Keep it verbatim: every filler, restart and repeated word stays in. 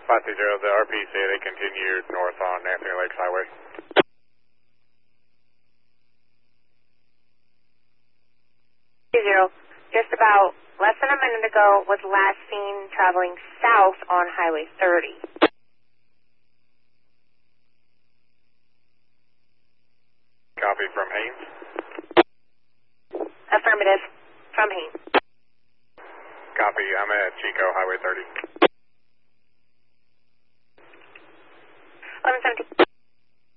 five two zero, the R P say they continued north on Anthony Lakes Highway. two zero, just about less than a minute ago was last seen traveling south on Highway thirty. Copy from Haynes. Affirmative, from Haynes. Copy, I'm at Chico, Highway thirty. eleven seventeen.